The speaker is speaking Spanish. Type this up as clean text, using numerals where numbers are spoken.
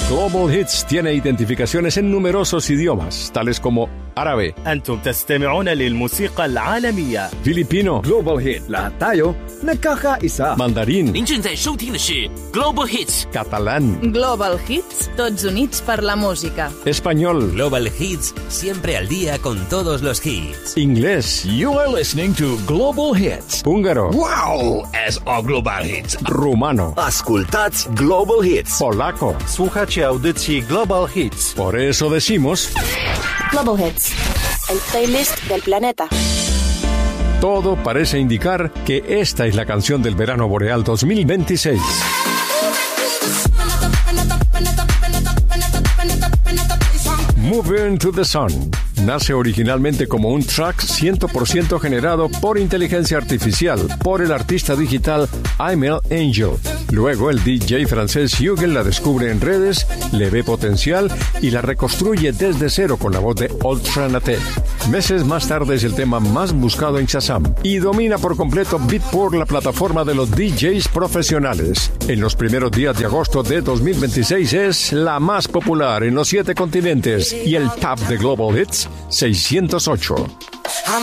Global Hits tiene identificaciones en numerosos idiomas, tales como árabe, أنتم تستمعون للموسيقى العالمية. filipino, Global Hit, lahat tayo nagkakaisa. mandarín, 您正在收听的是 Global Hits catalán, Global Hits, tots units per la música. español, Global Hits, siempre al día con todos los hits. inglés, You are listening to Global Hits. húngaro, Wow! SO Global Hits. rumano, Ascultați Global Hits. polaco. Słuchacie audycji Global Hits. Por eso decimos, Global Hits, el playlist del planeta. todo parece indicar que esta es la canción del verano boreal 2026. Move Into the Sun nace originalmente como un track 100% generado por inteligencia artificial por el artista digital Aimel Angel. Luego el DJ francés Huguel la descubre en redes, le ve potencial y la reconstruye desde cero con la voz de Ultra Nate. Meses más tarde es el tema más buscado en Shazam y domina por completo Beatport, la plataforma de los DJs profesionales. En los primeros días de agosto de 2026 es la más popular en los 7 continentes y el top de Global Hits 608.